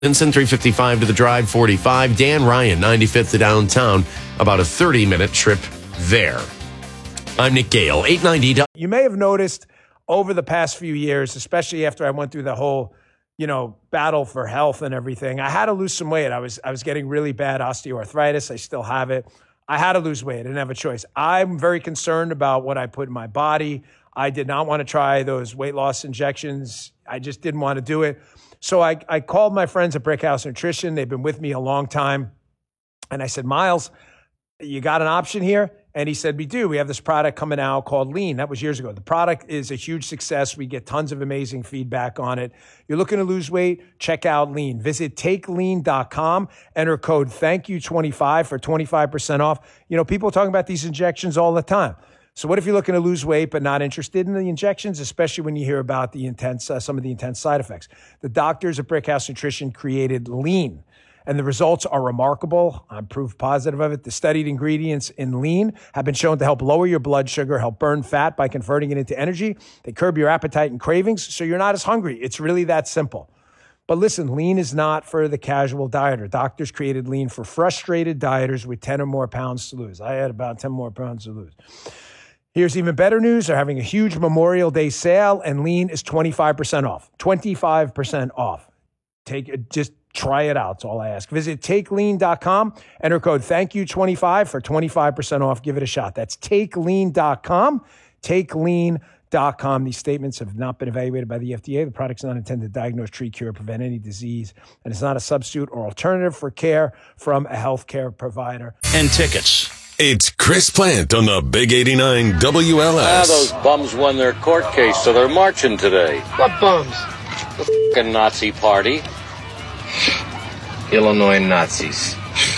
Vincent, 355 to the drive, 45. Dan Ryan, 95th to downtown, about a 30-minute trip there. I'm Nick Gale, 890. You may have noticed over the past few years, especially after I went through the whole, battle for health and everything, I had to lose some weight. I was getting really bad osteoarthritis. I still have it. I had to lose weight. I didn't have a choice. I'm very concerned about what I put in my body. I did not want to try those weight loss injections. I just didn't want to do it. So I called my friends at Brickhouse Nutrition. They've been with me a long time. And I said, Miles, you got an option here? And he said, we do. We have this product coming out called Lean. That was years ago. The product is a huge success. We get tons of amazing feedback on it. You're looking to lose weight? Check out Lean. Visit takelean.com. Enter code THANKYOU25 for 25% off. People are talking about these injections all the time. So what if you're looking to lose weight but not interested in the injections, especially when you hear about the some of the intense side effects? The doctors at Brickhouse Nutrition created Lean, and the results are remarkable. I'm proof positive of it. The studied ingredients in Lean have been shown to help lower your blood sugar, help burn fat by converting it into energy. They curb your appetite and cravings, so you're not as hungry. It's really that simple. But listen, Lean is not for the casual dieter. Doctors created Lean for frustrated dieters with 10 or more pounds to lose. I had about 10 more pounds to lose. Here's even better news. They're having a huge Memorial Day sale, and Lean is 25% off. 25% off. Just try it out. That's all I ask. Visit takelean.com. Enter code THANKYOU25 for 25% off. Give it a shot. That's takelean.com. Takelean.com. These statements have not been evaluated by the FDA. The product's not intended to diagnose, treat, cure, prevent any disease, and it's not a substitute or alternative for care from a healthcare provider. And tickets. It's Chris Plant on the Big 89 WLS. Those bums won their court case, so they're marching today. What bums? The f***ing Nazi party. Illinois Nazis.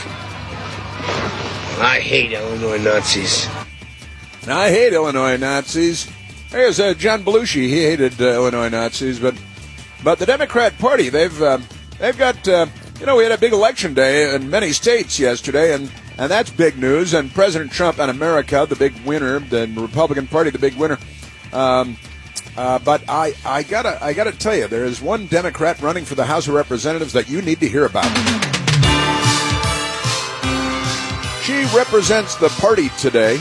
I hate Illinois Nazis. I hate Illinois Nazis. There's John Belushi. He hated Illinois Nazis, but the Democrat Party, they've got we had a big election day in many states yesterday, and that's big news. And President Trump and America, the big winner, the Republican Party, the big winner. But I gotta tell you, there is one Democrat running for the House of Representatives that you need to hear about. She represents the party today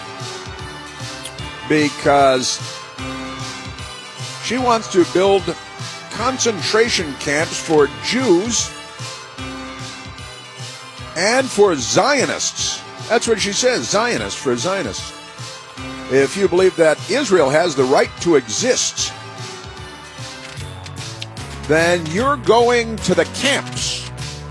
because she wants to build concentration camps for Jews and for Zionists. That's what she says, Zionists, for Zionists. If you believe that Israel has the right to exist, then you're going to the camps.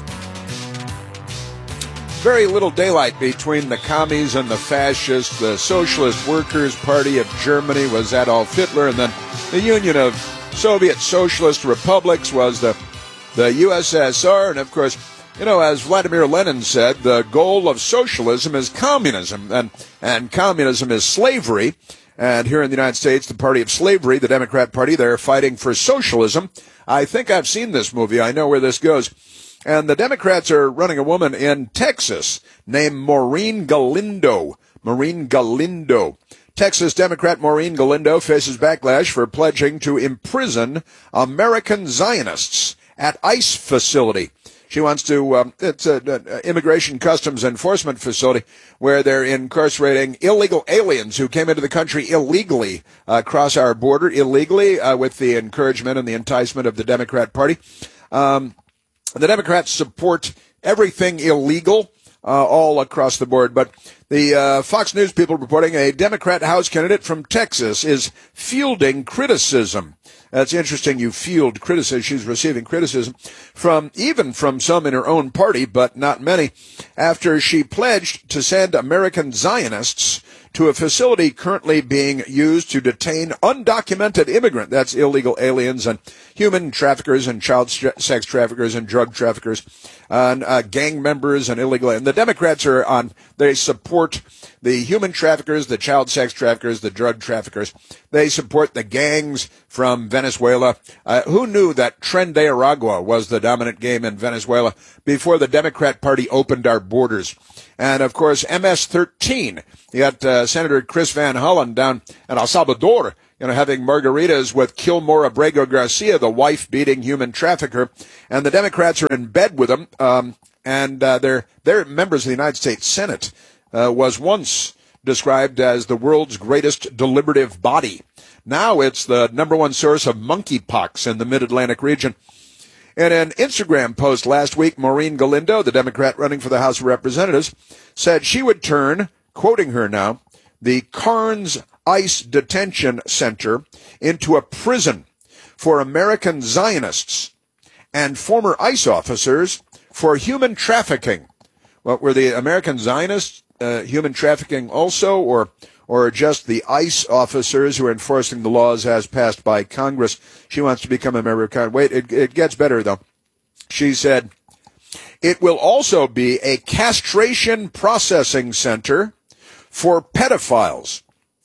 Very little daylight between the commies and the fascists. The Socialist Workers' Party of Germany was Adolf Hitler, and then the Union of Soviet Socialist Republics was the USSR, and of course, as Vladimir Lenin said, the goal of socialism is communism, and communism is slavery. And here in the United States, the party of slavery, the Democrat Party, they're fighting for socialism. I think I've seen this movie. I know where this goes. And the Democrats are running a woman in Texas named Maureen Galindo. Maureen Galindo. Texas Democrat Maureen Galindo faces backlash for pledging to imprison American Zionists at ICE facility. She wants to, it's an immigration customs enforcement facility where they're incarcerating illegal aliens who came into the country illegally, across our border illegally, with the encouragement and the enticement of the Democrat Party. The Democrats support everything illegal, all across the board. But the Fox News people reporting a Democrat House candidate from Texas is fielding criticism. That's interesting. You field criticism. She's receiving criticism from some in her own party, but not many, after she pledged to send American Zionists to a facility currently being used to detain undocumented immigrants. That's illegal aliens and human traffickers and child sex traffickers and drug traffickers and gang members and illegal. And the Democrats they support the human traffickers, the child sex traffickers, the drug traffickers. They support the gangs from Venezuela. Who knew that Tren de Aragua was the dominant game in Venezuela before the Democrat Party opened our borders? And, of course, MS-13. You got Senator Chris Van Hollen down in El Salvador having margaritas with Kilmore Abrego Garcia, the wife-beating human trafficker, and the Democrats are in bed with him. And they're members of the United States Senate. Was once described as the world's greatest deliberative body. Now it's the number one source of monkeypox in the Mid-Atlantic region. In an Instagram post last week, Maureen Galindo, the Democrat running for the House of Representatives, said she would turn, quoting her now, the Carnes ICE Detention Center into a prison for American Zionists and former ICE officers for human trafficking. What were the American Zionists human trafficking also, or just the ICE officers who are enforcing the laws as passed by Congress? She wants to become a member of Congress. Wait, it gets better, though. She said, it will also be a castration processing center for pedophiles,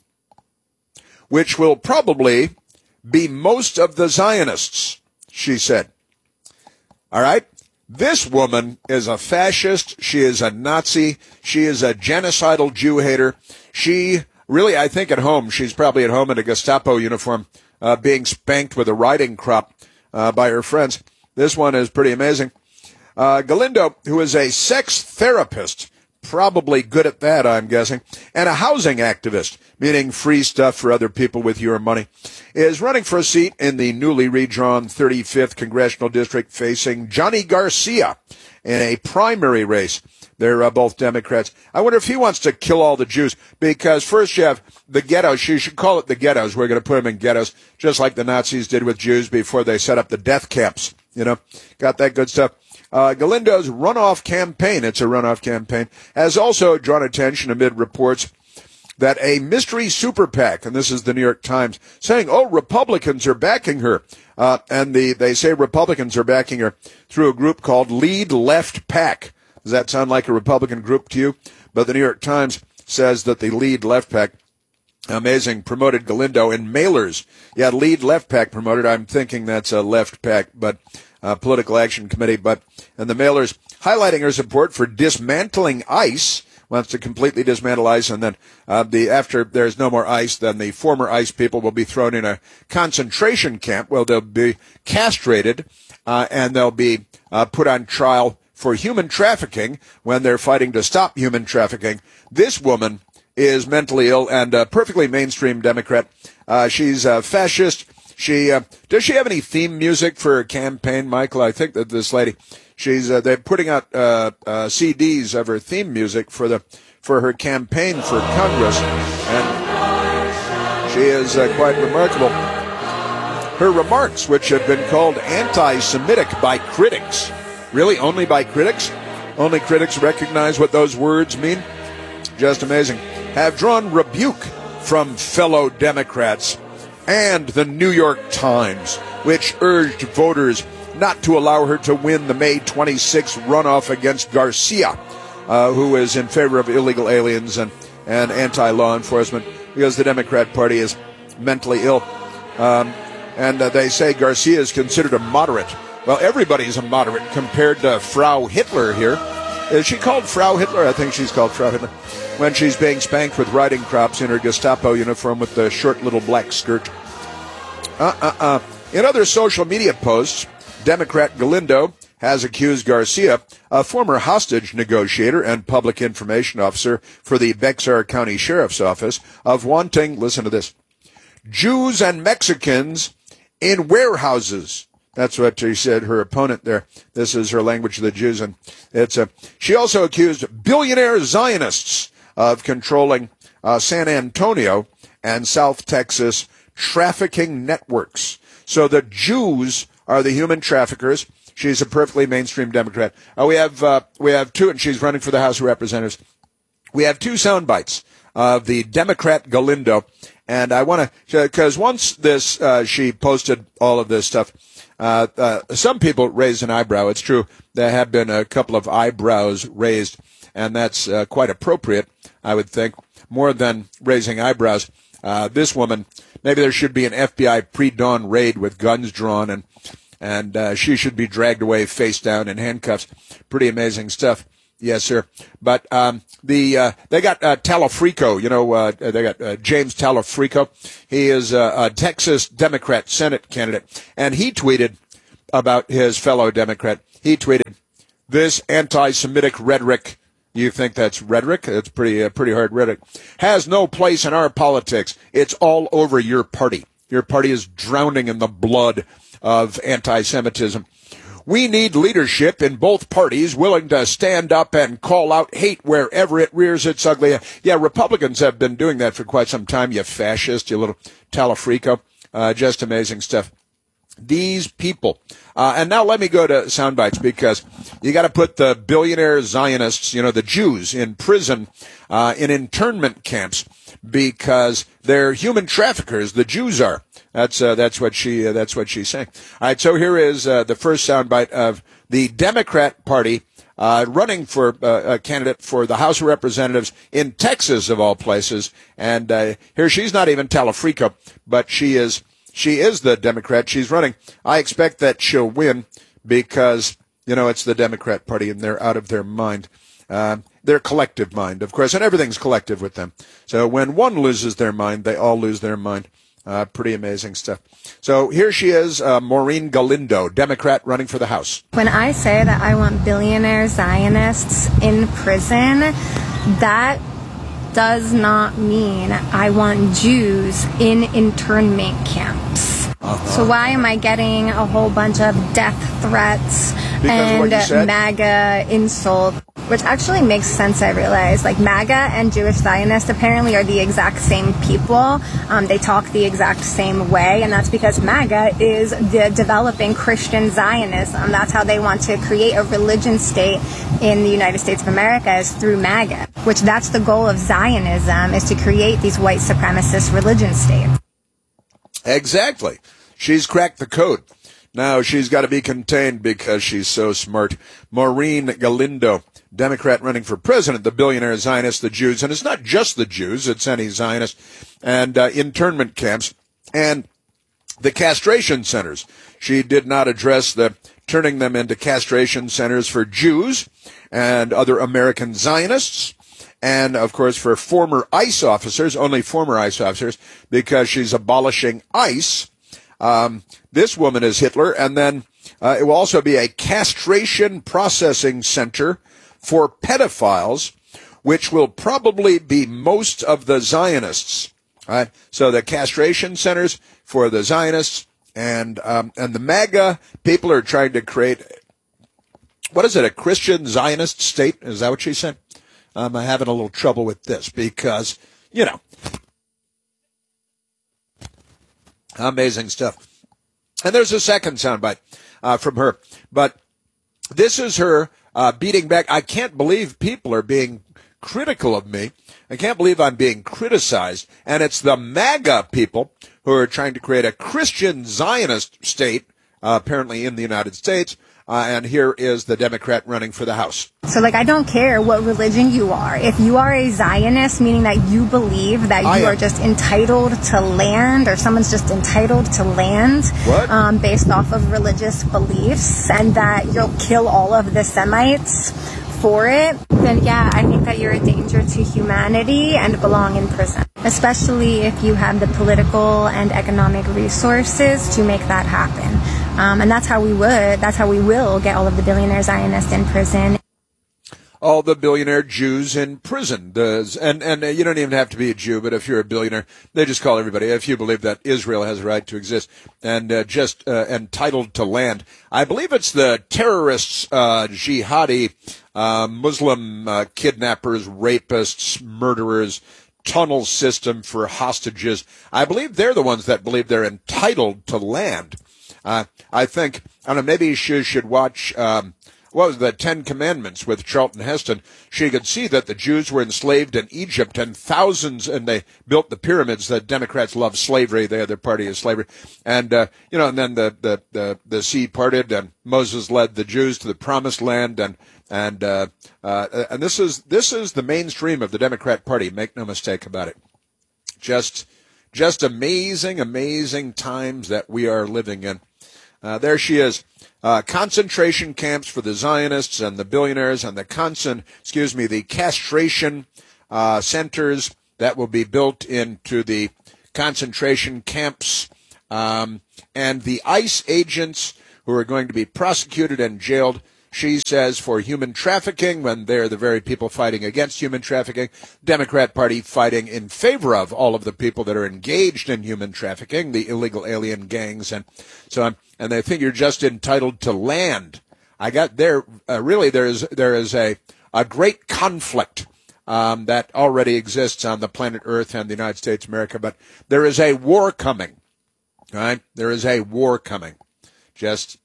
which will probably be most of the Zionists, she said. All right? This woman is a fascist. She is a Nazi. She is a genocidal Jew hater. She really, I think at home, she's probably at home in a Gestapo uniform, being spanked with a riding crop by her friends. This one is pretty amazing. Galindo, who is a sex therapist, probably good at that, I'm guessing, and a housing activist, meaning free stuff for other people with your money, is running for a seat in the newly redrawn 35th Congressional District facing Johnny Garcia in a primary race. They're both Democrats. I wonder if he wants to kill all the Jews, because first you have the ghettos. She should call it the ghettos. We're going to put them in ghettos, just like the Nazis did with Jews before they set up the death camps. Got that good stuff. Galindo's runoff campaign, it's a runoff campaign, has also drawn attention amid reports that a mystery super PAC, and this is the New York Times, saying, Republicans are backing her. And they say Republicans are backing her through a group called Lead Left PAC. Does that sound like a Republican group to you? But the New York Times says that the Lead Left PAC, amazing, promoted Galindo in mailers. Yeah, Lead Left PAC promoted. I'm thinking that's a left PAC, but Political Action Committee. And the mailers highlighting her support for dismantling ICE, wants to completely dismantle ICE, and then after there's no more ICE, then the former ICE people will be thrown in a concentration camp. Well, they'll be castrated, and they'll be put on trial for human trafficking when they're fighting to stop human trafficking. This woman is mentally ill and a perfectly mainstream Democrat. She's a fascist. Does she have any theme music for her campaign, Michael? I think that this lady, they're putting out CDs of her theme music for her campaign for Congress, and she is quite remarkable. Her remarks, which have been called anti-Semitic by critics, really only by critics? Only critics recognize what those words mean? Just amazing. Have drawn rebuke from fellow Democrats and the New York Times, which urged voters not to allow her to win the May 26th runoff against Garcia, who is in favor of illegal aliens and anti-law enforcement, because the Democrat Party is mentally ill. And they say Garcia is considered a moderate. Well, everybody's a moderate compared to Frau Hitler here. Is she called Frau Hitler? I think she's called Frau Hitler. When she's being spanked with riding crops in her Gestapo uniform with the short little black skirt. In other social media posts, Democrat Galindo has accused Garcia, a former hostage negotiator and public information officer for the Bexar County Sheriff's Office, of wanting, listen to this, Jews and Mexicans in warehouses. That's what she said, her opponent there. This is her language of the Jews. And she also accused billionaire Zionists of controlling San Antonio and South Texas trafficking networks. So the Jews are the human traffickers. She's a perfectly mainstream Democrat. We have two, and she's running for the House of Representatives. We have two sound bites of the Democrat Galindo. And I want to, because once she posted all of this stuff, some people raised an eyebrow. It's true. There have been a couple of eyebrows raised, and that's quite appropriate, I would think, more than raising eyebrows. This woman, maybe there should be an FBI pre-dawn raid with guns drawn, and she should be dragged away face down in handcuffs. Pretty amazing stuff. Yes, sir. But they got Talafrico. They got James Talafrico. He is a Texas Democrat Senate candidate, and he tweeted about his fellow Democrat. He tweeted, "This anti-Semitic rhetoric." You think that's rhetoric? It's pretty hard rhetoric. "Has no place in our politics. It's all over your party. Your party is drowning in the blood of anti-Semitism. We need leadership in both parties willing to stand up and call out hate wherever it rears its ugly head." Yeah, Republicans have been doing that for quite some time, you fascist, you little Talafrico. Just amazing stuff. These people. And now let me go to sound bites, because you got to put the billionaire Zionists, the Jews, in prison, in internment camps, because they're human traffickers. The Jews are. That's what she's saying. All right. So here is the first soundbite of the Democrat Party running for a candidate for the House of Representatives in Texas, of all places. And here she's not even Talafrico, but she is the Democrat. She's running. I expect that she'll win, because it's the Democrat Party and they're out of their mind. Their collective mind, of course, and everything's collective with them. So when one loses their mind, they all lose their mind. Pretty amazing stuff. So here she is, Maureen Galindo, Democrat running for the House. When I say that I want billionaire Zionists in prison, that does not mean I want Jews in internment camps. So why am I getting a whole bunch of death threats and MAGA insults? Which actually makes sense, I realize. Like, MAGA and Jewish Zionists apparently are the exact same people. They talk the exact same way, and that's because MAGA is developing Christian Zionism. That's how they want to create a religion state in the United States of America, is through MAGA, which that's the goal of Zionism, is to create these white supremacist religion states. Exactly. She's cracked the code. Now she's got to be contained because she's so smart. Maureen Galindo, Democrat running for president, the billionaire Zionists, the Jews. And it's not just the Jews, it's any Zionist. And internment camps and the castration centers. She did not address the turning them into castration centers for Jews and other American Zionists. And, of course, for former ICE officers, only former ICE officers, because she's abolishing ICE. This woman is Hitler. And then it will also be a castration processing center for pedophiles, which will probably be most of the Zionists. Right? So the castration centers for the Zionists and the MAGA people are trying to create, what is it, a Christian Zionist state? Is that what she said? I'm having a little trouble with this because, amazing stuff. And there's a second soundbite from her. But this is her beating back. I can't believe people are being critical of me. I can't believe I'm being criticized. And it's the MAGA people who are trying to create a Christian Zionist state, apparently in the United States. And here is the Democrat running for the House. So, I don't care what religion you are. If you are a Zionist, meaning that you believe that you are just entitled to land, or someone's just entitled to land based off of religious beliefs, and that you'll kill all of the Semites for it, then yeah, I think that you're a danger to humanity and belong in prison. Especially if you have the political and economic resources to make that happen. And that's how we will get all of the billionaire Zionists in prison. All the billionaire Jews in prison. And you don't even have to be a Jew, but if you're a billionaire, they just call everybody. If you believe that Israel has a right to exist and just entitled to land. I believe it's the terrorists, jihadi, Muslim kidnappers, rapists, murderers, tunnel system for hostages. I believe they're the ones that believe they're entitled to land. I think, I don't know, maybe you should watch, what was the Ten Commandments with Charlton Heston. She could see that the Jews were enslaved in Egypt and thousands, and they built the pyramids. The Democrats love slavery. Their party is slavery. And, and then the sea parted and Moses led the Jews to the promised land. And this is the mainstream of the Democrat Party. Make no mistake about it. Just amazing, amazing times that we are living in. There she is, concentration camps for the Zionists and the billionaires, and the castration centers that will be built into the concentration camps, and the ICE agents who are going to be prosecuted and jailed, she says, for human trafficking, when they're the very people fighting against human trafficking. Democrat Party fighting in favor of all of the people that are engaged in human trafficking, the illegal alien gangs and so on. And they think you're just entitled to land. I got there. Really, there is a great conflict that already exists on the planet Earth and the United States of America, but there is a war coming. Right? There is a war coming. Just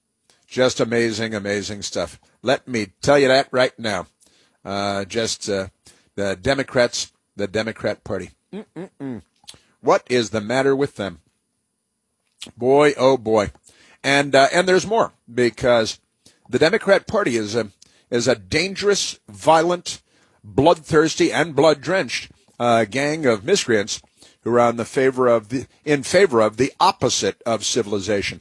amazing stuff. Let me tell you that right now. The Democrats, the Democrat Party. What is the matter with them? Boy, oh boy. And there's more, because the Democrat Party is a dangerous, violent, bloodthirsty, and blood-drenched gang of miscreants who are in favor of the opposite of civilization.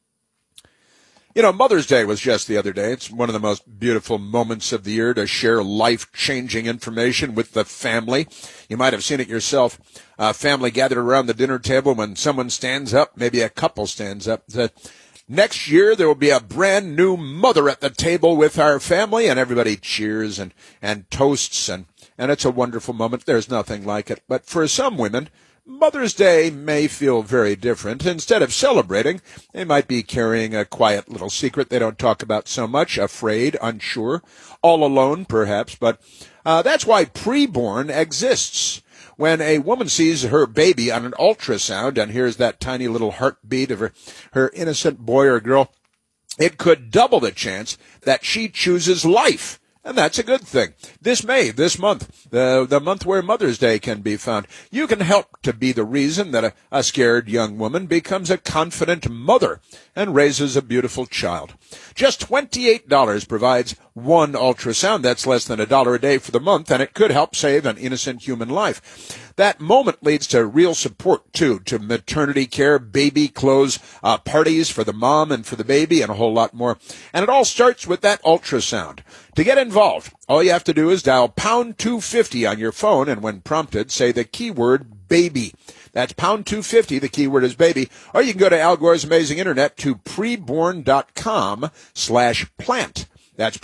You know, Mother's Day was just the other day. It's one of the most beautiful moments of the year to share life-changing information with the family. You might have seen it yourself. Family gathered around the dinner table when someone stands up, maybe a couple stands up, said, next year there will be a brand new mother at the table with our family, and everybody cheers and toasts, and it's a wonderful moment. There's nothing like it. But for some women, Mother's Day may feel very different. Instead of celebrating, they might be carrying a quiet little secret they don't talk about so much, afraid, unsure, all alone perhaps. But that's why preborn exists. When a woman sees her baby on an ultrasound and hears that tiny little heartbeat of her innocent boy or girl, it could double the chance that she chooses life. And that's a good thing. This month, the month where Mother's Day can be found, you can help to be the reason that a scared young woman becomes a confident mother and raises a beautiful child. Just $28 provides one ultrasound. That's less than $1 a day for the month, and it could help save an innocent human life. That moment leads to real support, too, to maternity care, baby clothes, parties for the mom and for the baby, and a whole lot more. And it all starts with that ultrasound. To get involved, all you have to do is dial pound 250 on your phone, and when prompted, say the keyword baby. That's pound 250, the keyword is baby. Or you can go to Al Gore's amazing internet to preborn.com/plant. That's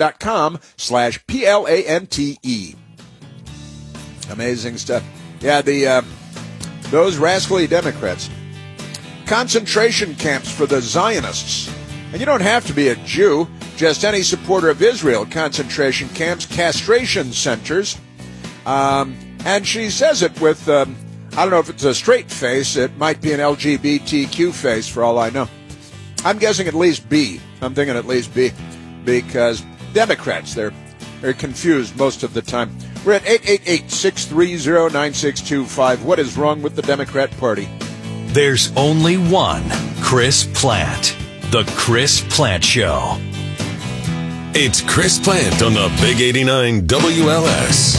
preborn.com/PLANTE. Amazing stuff. Yeah, those rascally Democrats. Concentration camps for the Zionists. And you don't have to be a Jew, just any supporter of Israel. Concentration camps, castration centers. And she says it with, I don't know if it's a straight face. It might be an LGBTQ face for all I know. I'm guessing at least B. I'm thinking at least B. Because Democrats, they're confused most of the time. We're at 888-630-9625. What is wrong with the Democrat Party? There's only one Chris Plant. The Chris Plant Show. It's Chris Plant on the Big 89 WLS.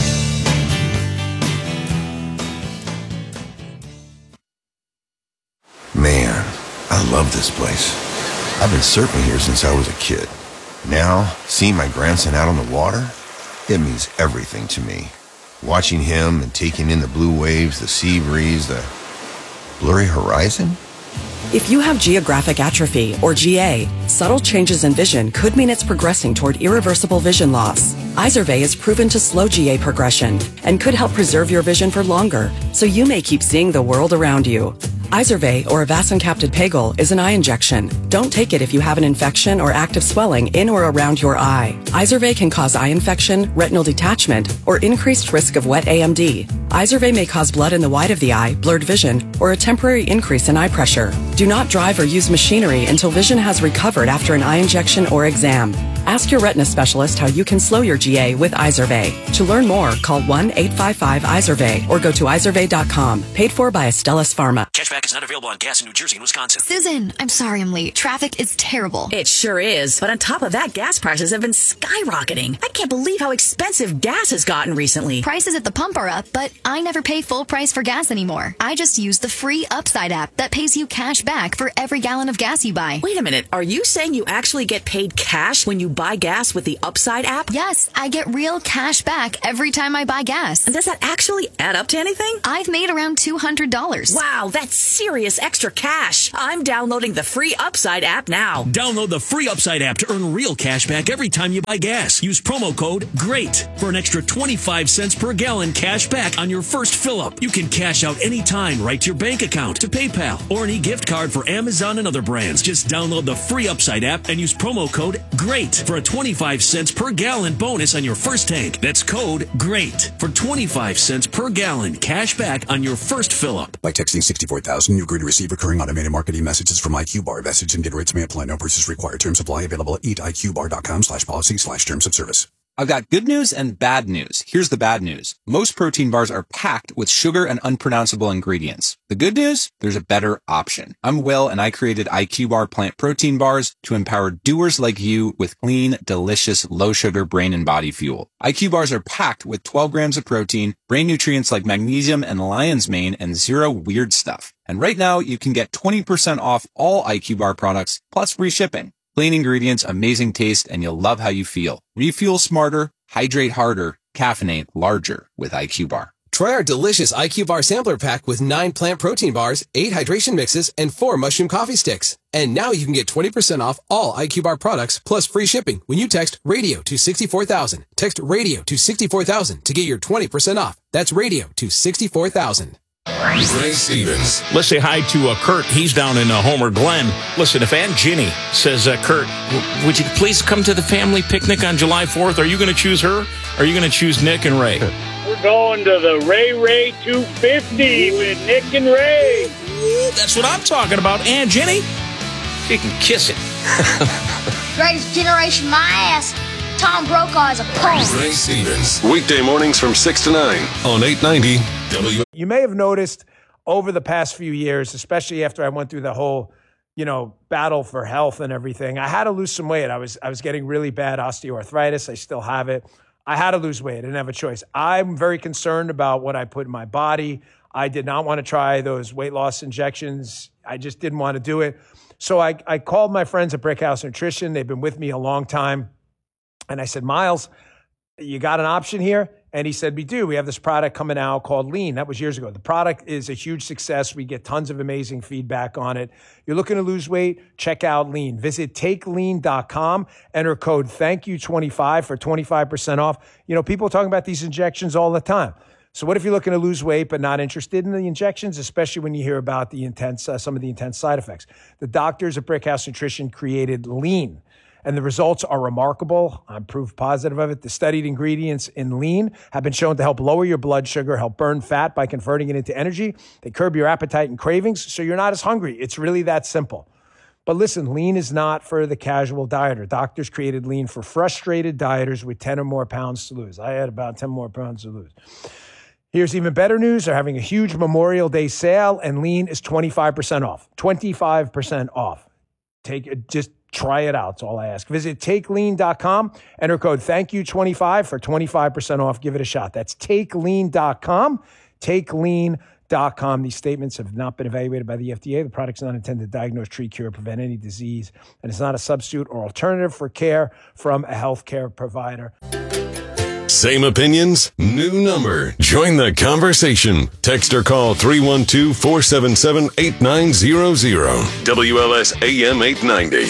Man, I love this place. I've been surfing here since I was a kid. Now, seeing my grandson out on the water, it means everything to me. Watching him and taking in the blue waves, the sea breeze, the blurry horizon. If you have geographic atrophy, or GA, subtle changes in vision could mean it's progressing toward irreversible vision loss. Izervay is proven to slow GA progression and could help preserve your vision for longer, so you may keep seeing the world around you. Izervay, or avacincaptad pegol, is an eye injection. Don't take it if you have an infection or active swelling in or around your eye. Izervay can cause eye infection, retinal detachment, or increased risk of wet AMD. Izervay may cause blood in the white of the eye, blurred vision, or a temporary increase in eye pressure. Do not drive or use machinery until vision has recovered after an eye injection or exam. Ask your retina specialist how you can slow your GA with Izervay. To learn more, call 1-855-IZERVAY or go to izervay.com. Paid for by Astellas Pharma. Cashback is not available on gas in New Jersey and Wisconsin. Susan, I'm sorry I'm late. Traffic is terrible. It sure is. But on top of that, gas prices have been skyrocketing. I can't believe how expensive gas has gotten recently. Prices at the pump are up, but I never pay full price for gas anymore. I just use the free Upside app that pays you cash back for every gallon of gas you buy. Wait a minute. Are you saying you actually get paid cash when you buy gas with the Upside app? Yes, I get real cash back every time I buy gas. And does that actually add up to anything? I've made around $200. Wow, that's serious extra cash. I'm downloading the free Upside app now. Download the free Upside app to earn real cash back every time you buy gas. Use promo code GREAT for an extra 25 cents per gallon cash back on your first fill-up. You can cash out anytime right to your bank account, to PayPal, or an e-gift card for Amazon and other brands. Just download the free Upside app and use promo code GREAT for a 25 cents per gallon bonus on your first tank. That's code GREAT for 25 cents per gallon cash back on your first fill-up. By texting 64,000, you agree to receive recurring automated marketing messages from IQ Bar. Message and data rates may apply. No purchase required. Terms apply. Available at eatiqbar.com/policy/terms of service. I've got good news and bad news. Here's the bad news. Most protein bars are packed with sugar and unpronounceable ingredients. The good news? There's a better option. I'm Will, and I created IQ Bar plant protein bars to empower doers like you with clean, delicious, low-sugar brain and body fuel. IQ bars are packed with 12 grams of protein, brain nutrients like magnesium and lion's mane, and zero weird stuff. And right now, you can get 20% off all IQ Bar products, plus free shipping. Plain ingredients, amazing taste, and you'll love how you feel. Refuel smarter, hydrate harder, caffeinate larger with IQ Bar. Try our delicious IQ Bar sampler pack with 9 plant protein bars, 8 hydration mixes, and 4 mushroom coffee sticks. And now you can get 20% off all IQ Bar products plus free shipping when you text RADIO to 64,000. Text RADIO to 64,000 to get your 20% off. That's RADIO to 64,000. Ray Stevens. Let's say hi to Kurt. He's down in Homer Glen. Listen, if Aunt Ginny says, Kurt, would you please come to the family picnic on July 4th? Are you going to choose her? Or are you going to choose Nick and Ray? We're going to the Ray 250 with Nick and Ray. That's what I'm talking about, Aunt Ginny. She can kiss it. Greatest generation, my ass. Tom Brokaw is a punk. Ray Stevens. Weekday mornings from 6 to 9 on 890 W. You may have noticed over the past few years, especially after I went through the whole, battle for health and everything, I had to lose some weight. I was getting really bad osteoarthritis. I still have it. I had to lose weight. I didn't have a choice. I'm very concerned about what I put in my body. I did not want to try those weight loss injections. I just didn't want to do it. So I called my friends at Brickhouse Nutrition. They've been with me a long time. And I said, Miles, you got an option here? And he said, we do. We have this product coming out called Lean. That was years ago. The product is a huge success. We get tons of amazing feedback on it. You're looking to lose weight? Check out Lean. Visit takelean.com. Enter code THANKYOU25 for 25% off. People are talking about these injections all the time. So what if you're looking to lose weight but not interested in the injections, especially when you hear about the some of the intense side effects? The doctors at Brickhouse Nutrition created Lean. And the results are remarkable. I'm proof positive of it. The studied ingredients in Lean have been shown to help lower your blood sugar, help burn fat by converting it into energy. They curb your appetite and cravings, so you're not as hungry. It's really that simple. But listen, Lean is not for the casual dieter. Doctors created Lean for frustrated dieters with 10 or more pounds to lose. I had about 10 more pounds to lose. Here's even better news. They're having a huge Memorial Day sale, and Lean is 25% off. 25% off. Just try it out. That's all I ask. Visit takelean.com. Enter code THANKYOU25 for 25% off. Give it a shot. That's takelean.com. Takelean.com. These statements have not been evaluated by the FDA. The product's not intended to diagnose, treat, cure, or prevent any disease, and it's not a substitute or alternative for care from a healthcare provider. Same opinions, new number. Join the conversation. Text or call 312-477-8900. WLS AM 890.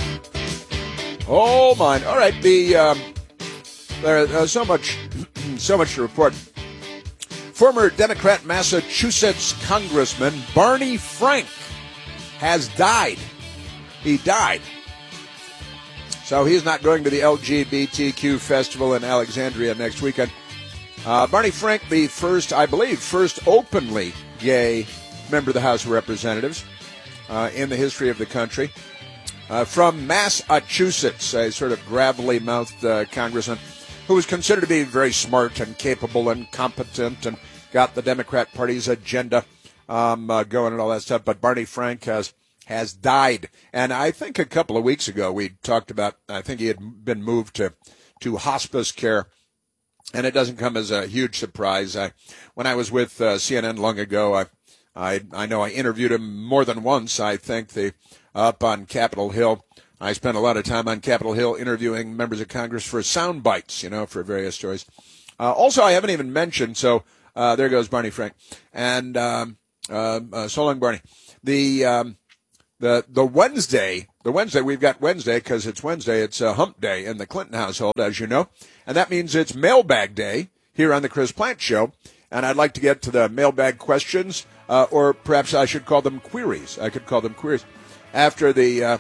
Oh, mine. All right. There's so much to report. Former Democrat Massachusetts Congressman Barney Frank has died. He died. So he's not going to the LGBTQ festival in Alexandria next weekend. Barney Frank, the first openly gay member of the House of Representatives in the history of the country. from Massachusetts, a sort of gravelly-mouthed congressman who was considered to be very smart and capable and competent and got the Democrat Party's agenda going and all that stuff. But Barney Frank has died. And I think a couple of weeks ago we talked about, I think he had been moved to hospice care. And it doesn't come as a huge surprise. When I was with CNN long ago, I know I interviewed him more than once, I think, up on Capitol Hill. I spent a lot of time on Capitol Hill interviewing members of Congress for sound bites, for various stories. Also, I haven't even mentioned, so there goes Barney Frank. And so long, Barney. The Wednesday, we've got Wednesday because it's Wednesday. It's hump day in the Clinton household, as you know. And that means it's mailbag day here on the Chris Plante Show. And I'd like to get to the mailbag questions, or perhaps I should call them queries. I could call them queries. After the,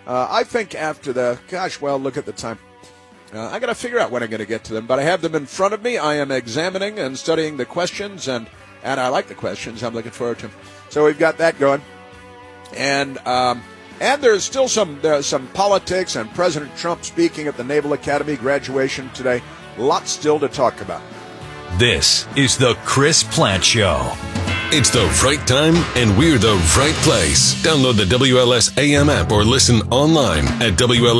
look at the time. I got to figure out when I'm going to get to them, but I have them in front of me. I am examining and studying the questions, and I like the questions. I'm looking forward to them. So we've got that going. And there's still some politics and President Trump speaking at the Naval Academy graduation today. Lots still to talk about. This is the Chris Plante Show. It's the right time, and we're the right place. Download the WLS AM app or listen online at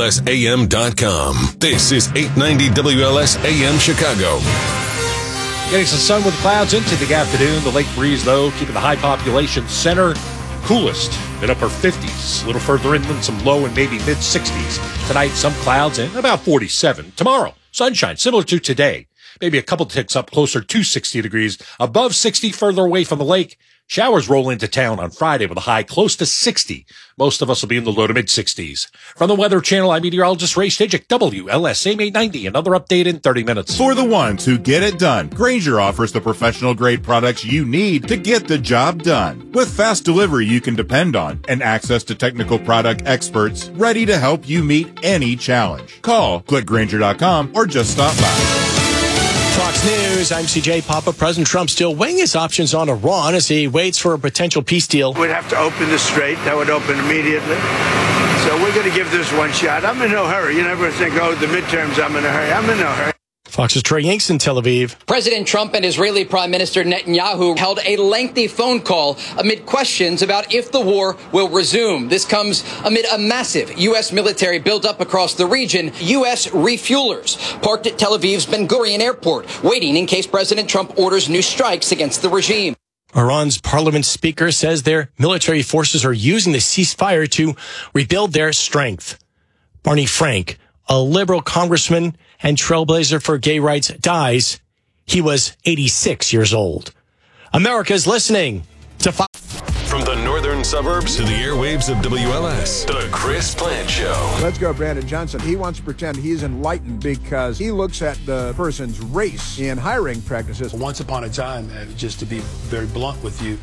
WLSAM.com. This is 890 WLS AM Chicago. Getting some sun with clouds into the afternoon. The lake breeze, though, keeping the high population center coolest in upper 50s. A little further inland, some low and maybe mid-60s. Tonight, some clouds and about 47. Tomorrow, sunshine, similar to today. Maybe a couple ticks up closer to 60 degrees. Above 60 further away from the lake. Showers roll into town on Friday with a high close to 60. Most of us will be in the low to mid-60s. From the Weather Channel, I'm meteorologist Ray Stidgick, WLSAM 890. Another update in 30 minutes. For the ones who get it done, Grainger offers the professional-grade products you need to get the job done. With fast delivery you can depend on and access to technical product experts ready to help you meet any challenge. Call, click Grainger.com, or just stop by. Fox News, I'm CJ Papa. President Trump still weighing his options on Iran as he waits for a potential peace deal. We'd have to open the strait. That would open immediately. So we're going to give this one shot. I'm in no hurry. You never think, the midterms, I'm in a hurry. I'm in no hurry. Fox's Trey Yanks in Tel Aviv. President Trump and Israeli Prime Minister Netanyahu held a lengthy phone call amid questions about if the war will resume. This comes amid a massive U.S. military buildup across the region. U.S. refuelers parked at Tel Aviv's Ben Gurion Airport, waiting in case President Trump orders new strikes against the regime. Iran's parliament speaker says their military forces are using the ceasefire to rebuild their strength. Barney Frank, a liberal congressman and trailblazer for gay rights, dies. He was 86 years old. America's listening to Fox. From the northern suburbs to the airwaves of WLS, the Chris Plante Show. Let's go, Brandon Johnson. He wants to pretend he's enlightened because he looks at the person's race in hiring practices. Once upon a time, just to be very blunt with you,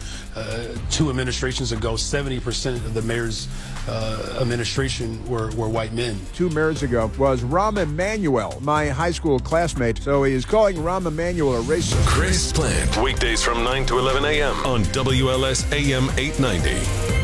2 administrations ago, 70% of the mayor's administration were white men. 2 mayors ago was Rahm Emanuel, my high school classmate. So he is calling Rahm Emanuel a racist. Chris Plante, weekdays from 9 to 11 a.m. on WLS AM 890.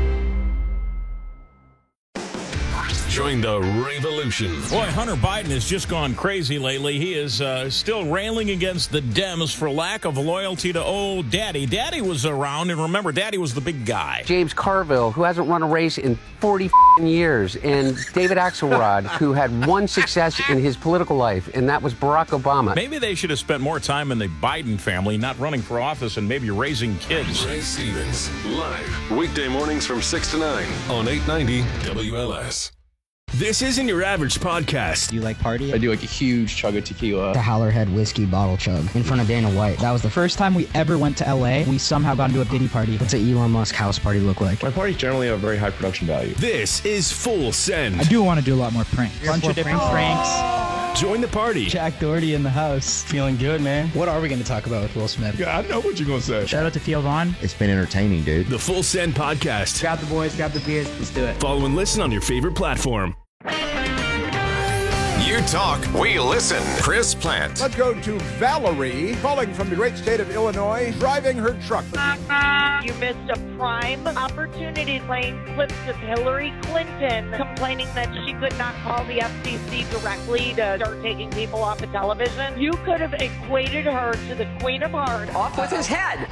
Join the revolution. Boy, Hunter Biden has just gone crazy lately. He is still railing against the Dems for lack of loyalty to old Daddy. Daddy was around, and remember, Daddy was the big guy. James Carville, who hasn't run a race in 40 years, and David Axelrod, who had one success in his political life, and that was Barack Obama. Maybe they should have spent more time in the Biden family, not running for office and maybe raising kids. Ray Stevens, live, weekday mornings from 6 to 9 on 890 WLS. This isn't your average podcast. Do you like party? I do like a huge chug of tequila. The Howlerhead whiskey bottle chug in front of Dana White. That was the first time we ever went to LA. We somehow got into a Diddy party. What's an Elon Musk house party look like? My parties generally have very high production value. This is Full Send. I do want to do a lot more pranks. A bunch of different pranks. Join the party. Jack Doherty in the house. Feeling good, man. What are we going to talk about with Will Smith? Yeah, I know what you're going to say. Shout out to Theo Vaughn. It's been entertaining, dude. The Full Send podcast. Grab the boys, grab the beers. Let's do it. Follow and listen on your favorite platform. You're talk, we listen. Chris Plant. Let's go to Valerie, calling from the great state of Illinois, driving her truck. You missed a prime opportunity playing clips of Hillary Clinton complaining that she could not call the FCC directly to start taking people off of television. You could have equated her to the Queen of Hearts. Off with his head.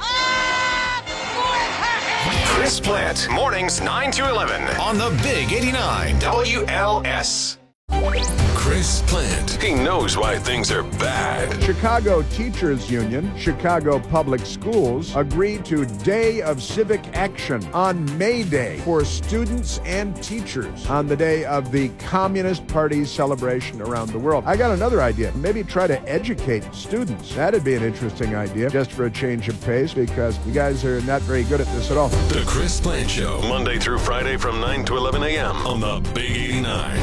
Chris Plant, mornings 9 to 11 on the Big 89 WLS. Chris Plant. He knows why things are bad. Chicago Teachers Union, Chicago Public Schools agreed to Day of Civic Action on May Day for students and teachers on the day of the Communist Party's celebration around the world. I got another idea. Maybe try to educate students. That'd be an interesting idea, just for a change of pace, because you guys are not very good at this at all. The Chris Plant Show, Monday through Friday from 9 to 11 a.m. on the Big 89.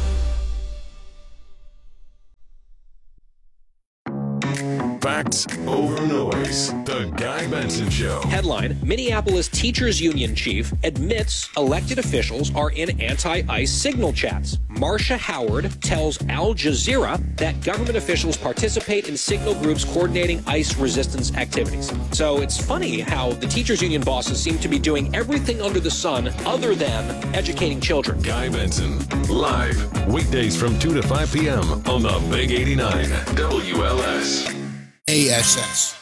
Facts over noise. The Guy Benson Show. Headline: Minneapolis Teachers Union chief admits elected officials are in anti-ICE signal chats. Marcia Howard tells Al Jazeera that government officials participate in signal groups coordinating ICE resistance activities. So it's funny how the teachers union bosses seem to be doing everything under the sun other than educating children. Guy Benson, live, weekdays from 2 to 5 p.m. on the Big 89 WLS. ASS.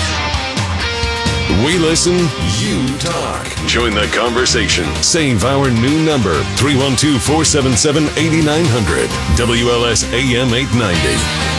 We listen, you talk. Join the conversation. Save our new number, 312-477-8900. WLS AM 890.